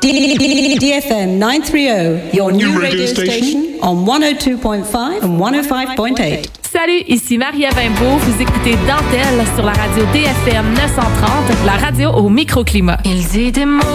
DFM 930, your new radio station on 102.5 and 105.8. Salut, ici Marie-Ève Imbeau. Vous écoutez Dentelle sur la radio DFM 930, la radio au microclimat. Il dit des mots.